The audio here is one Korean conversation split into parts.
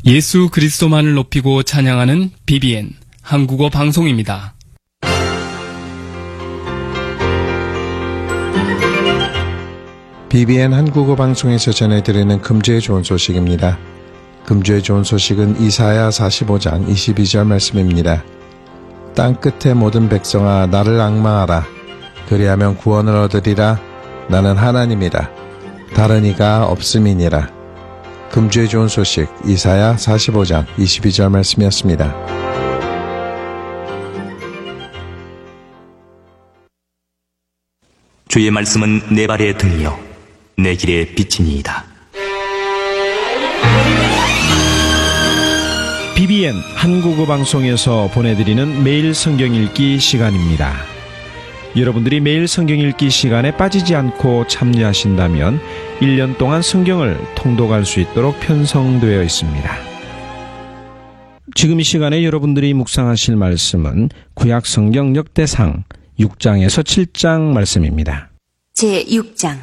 예수 그리스도만을 높이고 찬양하는 BBN 한국어 방송입니다. BBN 한국어 방송에서 전해드리는 금주의 좋은 소식입니다. 금주의 좋은 소식은 이사야 45장 22절 말씀입니다. 땅끝의 모든 백성아 나를 앙망하라. 그리하면 구원을 얻으리라. 나는 하나님이라. 다른 이가 없음이니라. 금주의 좋은 소식 이사야 45장 22절 말씀이었습니다. 주의 말씀은 내 발의 등이요 내 길의 빛이니이다. BBN 한국어 방송에서 보내드리는 매일 성경 읽기 시간입니다. 여러분들이 매일 성경 읽기 시간에 빠지지 않고 참여하신다면 1년 동안 성경을 통독할 수 있도록 편성되어 있습니다. 지금 이 시간에 여러분들이 묵상하실 말씀은 구약 성경 역대상 6장에서 7장 말씀입니다. 제6장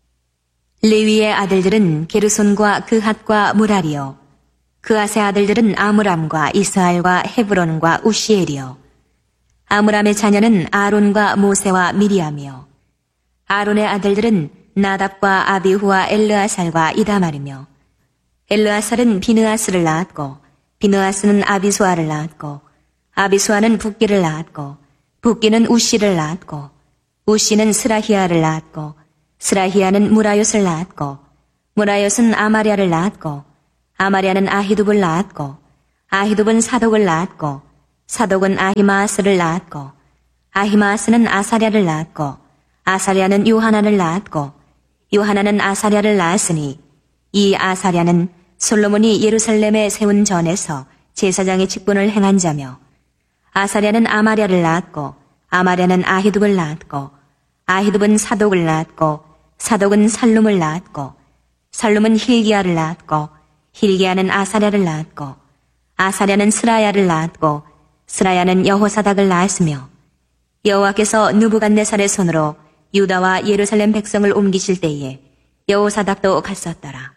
레위의 아들들은 게르손과 그핫과 무라리요 그핫의 아들들은 아므람과 이스할과 헤브론과 우시엘이요 아므람의 자녀는 아론과 모세와 미리암이요 아론의 아들들은 나답과 아비후와 엘르아살과 이다말이며 엘르아살은 비느하스를 낳았고 비느하스는 아비수아를 낳았고 아비수아는 붓기를 낳았고 붓기는 우시를 낳았고 우시는 스라히아를 낳았고 스라히아는 무라요스를 낳았고 무라요스는 아마랴를 낳았고 아마랴는 아히둡을 낳았고 아히둡은 사독을 낳았고 사독은 아히마아스를 낳았고 아히마아스는 아사랴를 낳았고 아사랴는 요하나를 낳았고 요하나는 아사랴를 낳았으니 이 아사랴는 솔로몬이 예루살렘에 세운 전에서 제사장의 직분을 행한 자며 아사랴는 아마랴를 낳았고 아마랴는 아히둡을 낳았고 아히둡은 사독을 낳았고 사독은 살룸을 낳았고 살룸은 힐기야를 낳았고 힐기야는 아사랴를 낳았고 아사랴는 스라야를 낳았고 스라야는 여호사닥을 낳았으며 여호와께서 느부갓네살의 손으로 유다와 예루살렘 백성을 옮기실 때에 여호사닥도 갔었더라.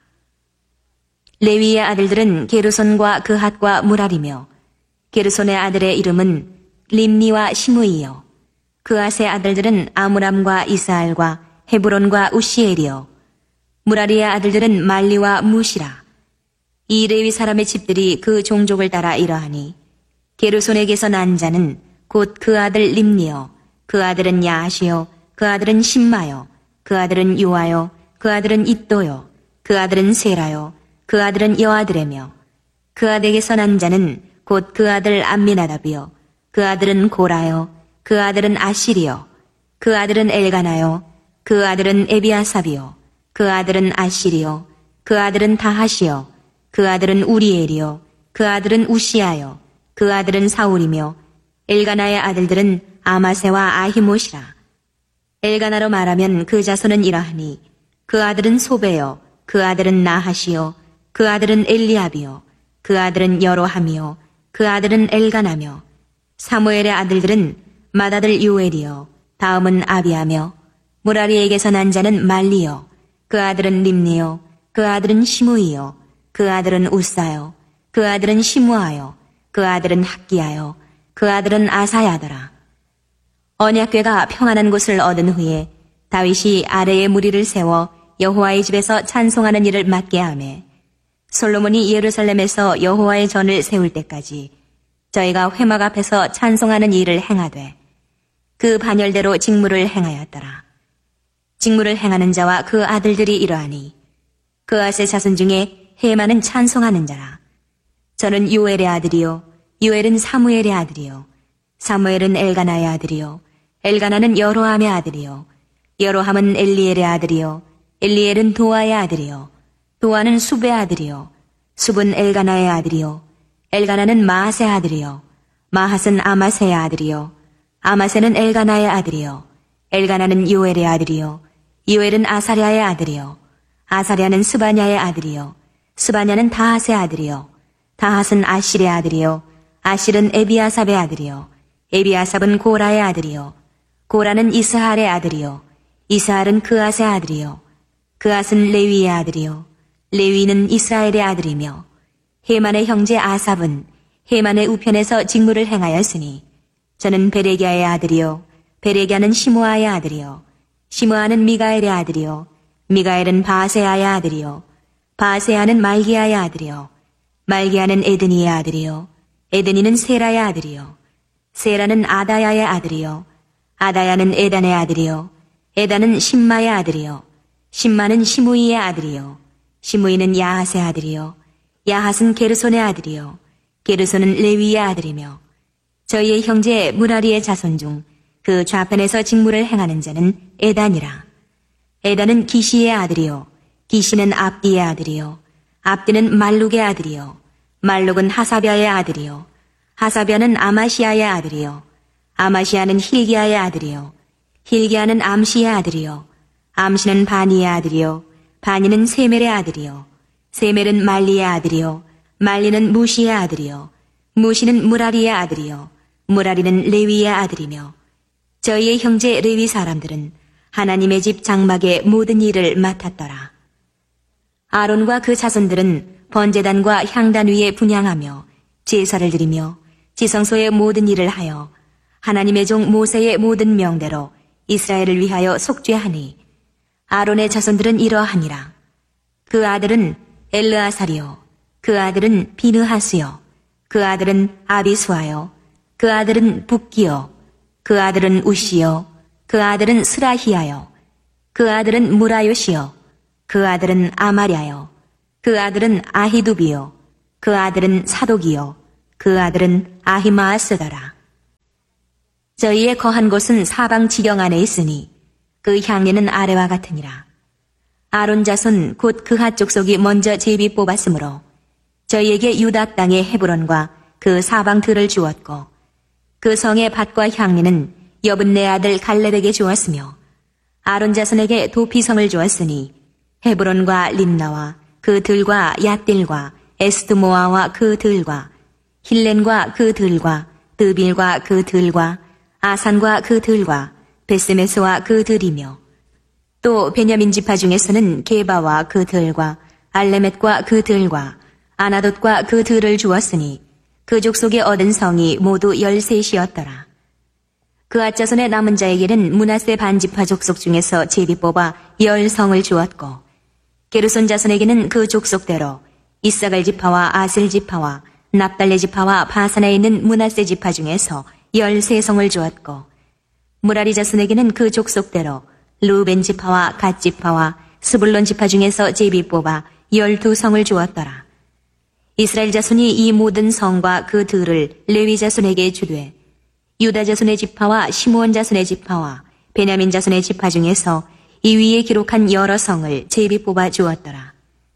레위의 아들들은 게르손과 그핫과 무라리며 게르손의 아들의 이름은 림니와 시므이요 그핫의 아들들은 아므람과 이스할과 헤브론과 우시엘이요 무라리의 아들들은 말리와 무시라. 이 레위 사람의 집들이 그 종족을 따라 이러하니 게르손에게서 난 자는 곧 그 아들 림니요 그 아들은 야시요 그 아들은 심마요 그 아들은 요아요 그 아들은 잇도요 그 아들은 세라요 그 아들은 여아드레며 그 아들에게서 난 자는 곧 그 아들 암미나답이요 그 아들은 고라요 그 아들은 아시리요 그 아들은 엘가나요 그 아들은 에비아삽이요 그 아들은 아시리요 그 아들은 다하시요 그 아들은 우리엘이요 그 아들은 우시아요 그 아들은 사울이며 엘가나의 아들들은 아마세와 아히못이라. 엘가나로 말하면 그 자손은 이러하니 그 아들은 소베요 그 아들은 나하시요 그 아들은 엘리압이요 그 아들은 여로함이요 그 아들은 엘가나며 사무엘의 아들들은 맏아들 요엘이요 다음은 아비아며 무라리에게서 난 자는 말리요 그 아들은 림니요 그 아들은 시므이요 그 아들은 우사요 그 아들은 시므아요 그 아들은 학기야요 그 아들은 아사야더라. 언약궤가 평안한 곳을 얻은 후에 다윗이 아래에 무리를 세워 여호와의 집에서 찬송하는 일을 맡게 하매 솔로몬이 예루살렘에서 여호와의 전을 세울 때까지 저희가 회막 앞에서 찬송하는 일을 행하되 그 반열대로 직무를 행하였더라. 직무를 행하는 자와 그 아들들이 이러하니 그앗의 자손 중에 헤만은 찬송하는 자라. 저는 요엘의 아들이요 요엘은 사무엘의 아들이요 사무엘은 엘가나의 아들이요 엘가나는 여로함의 아들이요 여로함은 엘리엘의 아들이요 엘리엘은 도아의 아들이요 도아는 숲의 아들이요 숲은 엘가나의 아들이요 엘가나는 마핫의 아들이요 마핫은 아마세의 아들이요 아마세는 엘가나의 아들이요 엘가나는 요엘의 아들이요 요엘은 아사랴의 아들이요 아사랴는 스바냐의 아들이요 스바냐는 다핫의 아들이요 다핫은 아실의 아들이요 아실은 에비아삽의 아들이요 에비아삽은 고라의 아들이요 고라는 이스할의 아들이요 이스할은 그앗의 아들이요 그앗은 레위의 아들이요 레위는 이스라엘의 아들이며 헤만의 형제 아삽은 헤만의 우편에서 직무를 행하였으니 저는 베레기야의 아들이요 베레기야는 시므아의 아들이요 시므아는 미가엘의 아들이요 미가엘은 바세아의 아들이요 바세아는 말기야의 아들이요 말기야는 에드니의 아들이요 에드니는 세라의 아들이요 세라는 아다야의 아들이요 아다야는 에단의 아들이요 에단은 심마의 아들이요 심마는 시무이의 아들이요 시무이는 야핫의 아들이요 야핫은 게르손의 아들이요 게르손은 레위의 아들이며 저희의 형제 무라리의 자손 중 그 좌편에서 직무를 행하는 자는 에단이라. 에단은 기시의 아들이요 기시는 압디의 아들이요 압디는 말룩의 아들이요 말룩은 하사비아의 아들이요 하사비아는 아마시아의 아들이요 아마시아는 힐기야의 아들이요 힐기야는 암시의 아들이요 암시는 바니의 아들이요 바니는 세멜의 아들이요 세멜은 말리의 아들이요 말리는 무시의 아들이요 무시는 무라리의 아들이요 무라리는 레위의 아들이며 저희의 형제 레위 사람들은 하나님의 집 장막의 모든 일을 맡았더라. 아론과 그 자손들은 번제단과 향단 위에 분향하며 제사를 드리며 지성소의 모든 일을 하여 하나님의 종 모세의 모든 명대로 이스라엘을 위하여 속죄하니 아론의 자손들은 이러하니라. 그 아들은 엘르아살이요 그 아들은 비느하스요 그 아들은 아비수아요 그 아들은 붓기요 그 아들은 우시요 그 아들은 스라히야요 그 아들은 무라요시요 그 아들은 아마랴요 그 아들은 아히두비요 그 아들은 사독이요 그 아들은 아히마아스더라. 저희의 거한 곳은 사방 지경 안에 있으니 그 향례는 아래와 같으니라. 아론 자손 곧 그핫 족속이 먼저 제비 뽑았으므로 저희에게 유다 땅의 헤브론과 그 사방 들을 주었고 그 성의 밭과 향리는 여분네 아들 갈렙에게 주었으며 아론 자손에게 도피성을 주었으니 헤브론과 림나와 그 들과 얏딜과 에스드모아와 그 들과 힐렌과 그 들과 드빌과 그 들과 아산과 그 들과 베스메스와 그 들이며 또 베냐민 지파 중에서는 게바와 그 들과 알레멧과 그 들과 아나돗과 그 들을 주었으니 그 족속에 얻은 성이 모두 13이었더라. 그앗 자손의 남은 자에게는 므낫세 반지파 족속 중에서 제비 뽑아 10성을 주었고 게르손 자손에게는 그 족속대로 이사갈 지파와 아셀 지파와 납달레 지파와 바산에 있는 므낫세 지파 중에서 13성을 주었고 무라리 자손에게는 그 족속대로 루벤 지파와 갓 지파와 스불론 지파 중에서 제비 뽑아 12성을 주었더라. 이스라엘 자손이 이 모든 성과 그 들을 레위 자손에게 주되 유다 자손의 지파와 시므온 자손의 지파와 베냐민 자손의 지파 중에서 이 위에 기록한 여러 성을 제비 뽑아 주었더라.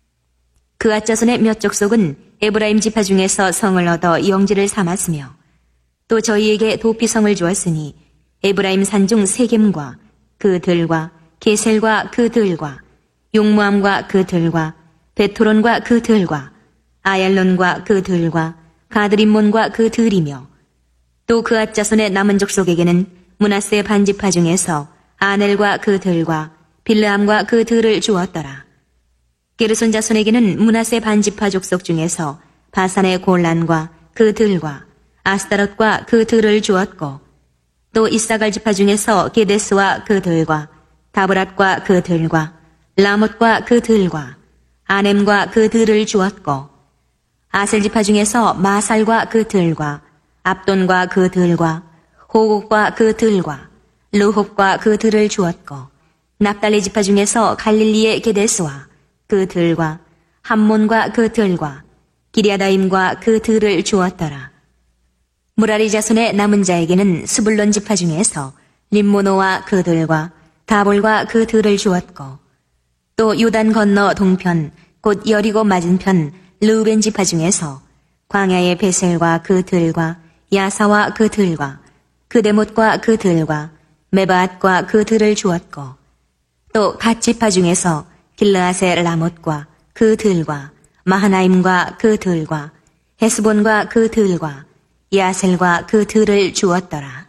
그앗 자손의 몇 족속은 에브라임 지파 중에서 성을 얻어 영지를 삼았으며 또 저희에게 도피성을 주었으니 에브라임 산중 세겜과 그 들과 게셀과 그 들과 용무암과 그 들과 베토론과 그 들과 아얄론과 그 들과 가드림몬과 그 들이며 또 그앗 자손의 남은 족속에게는 므낫세 반지파 중에서 아넬과 그 들과 빌르암과 그 들을 주었더라. 게르손 자손에게는 므낫세 반지파 족속 중에서 바산의 골란과 그 들과 아스타롯과 그 들을 주었고 또 이사갈 지파 중에서 게데스와 그 들과 다브랏과 그 들과 라못과 그 들과 아넴과 그 들을 주었고 아셀 지파 중에서 마살과 그 들과 압돈과 그 들과 호곡과 그 들과 르홉과 그 들을 주었고 납달리 지파 중에서 갈릴리의 게데스와 그 들과 함몬과 그 들과 기리아다임과 그 들을 주었더라. 무라리 자손의 남은 자에게는 스불론 지파 중에서 림모노와 그 들과 다볼과 그 들을 주었고 또 요단 건너 동편 곧 여리고 맞은편 르우벤 지파 중에서 광야의 베셀과 그 들과 야사와 그 들과 그데못과 그 들과 메바앗과 그 들을 주었고 또 갓 지파 중에서 길르앗의 라못과 그 들과 마하나임과 그 들과 헤스본과 그 들과 야셀과 그 들을 주었더라.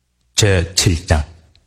제7장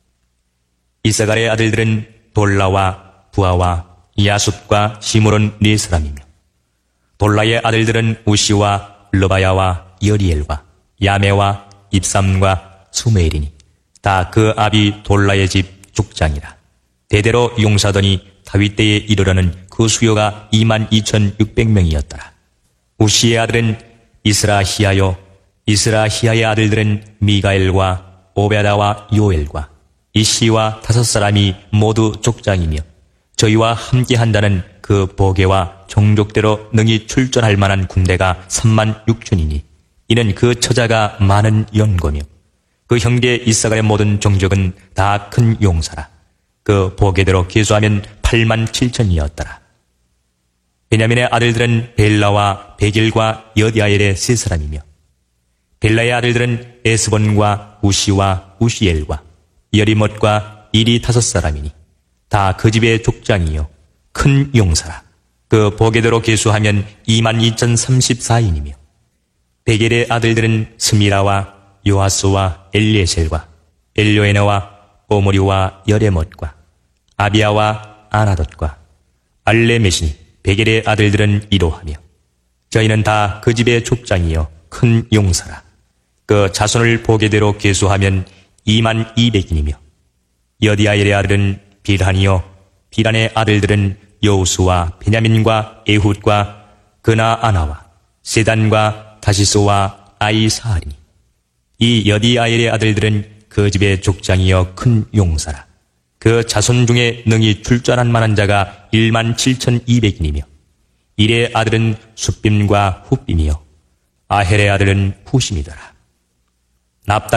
이사갈의 아들들은 돌라와 부아와 야숫과 시므론 네 사람이며 돌라의 아들들은 우시와 르바야와 여리엘과 야메와 입삼과 수메일이니 다 그 아비 돌라의 집 족장이라. 대대로 용사더니 다윗 때에 이르러는 그 수요가 22,600명이었더라. 우시의 아들은 이스라히야요, 이스라히야의 아들들은 미가엘과 오베다와 요엘과 이시와 5사람이 모두 족장이며 저희와 함께한다는 그 보게와 종족대로 능히 출전할 만한 군대가 36,000이니 이는 그 처자가 많은 연고며 그 형제 이사갈의 모든 종족은 다 큰 용사라. 그 보게대로 계수하면 87,000이었더라. 베냐민의 아들들은 벨라와 베길과 여디아엘의 3사람이며 벨라의 아들들은 에스본과 우시와 우시엘과 여리못과 일이 5사람이니 다 그 집의 족장이요 큰 용사라. 그 보게대로 계수하면 22,034인이며 베겔의 아들들은 스미라와 요하스와 엘리에셀과 엘요에너와 오므리와 여레못과 아비아와 아나돗과 알레메시니 베겔의 아들들은 이로하며 저희는 다 그 집의 족장이요 큰 용사라. 그 자손을 보게대로 계수하면 22,000인이며 여디아엘의 아들은 빌한이요 빌한의 아들들은 여우수와 베냐민과 에훗과 그나아나와 세단과 다시스와 아이사하리니 이 여디아엘의 아들들은 그 집의 족장이여 큰 용사라. 그 자손 중에 능히 출전할 만한 자가 17,200인이며 일의 아들은 숫빔과 훗빔이요 아헬의 아들은 후심이더라.